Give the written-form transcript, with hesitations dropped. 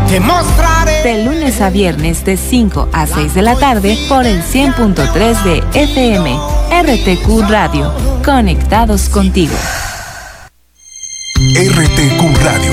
Te mostraré. De lunes a viernes de 5 a 6 de la tarde por el 100.3 de FM. RTQ Radio. Conectados contigo. RTQ Radio.